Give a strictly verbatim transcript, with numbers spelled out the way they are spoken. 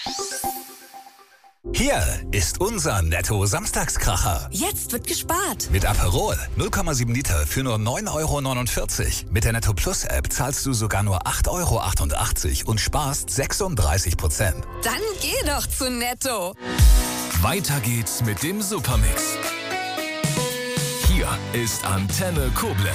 Hier ist unser Netto-Samstagskracher. Jetzt wird gespart. Mit Aperol null Komma sieben Liter für nur neun Euro neunundvierzig. Mit der Netto Plus App zahlst du sogar nur acht Euro achtundachtzig und sparst sechsunddreißig Prozent. Dann geh doch zu Netto. Weiter geht's mit dem Supermix. Hier ist Antenne Koblenz.